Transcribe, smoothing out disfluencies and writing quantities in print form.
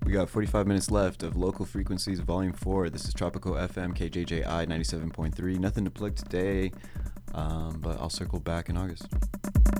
We got 45 minutes left of Local Frequencies Volume 4. This is Tropical FM, KJJI 97.3. Nothing to plug today, but I'll circle back in August.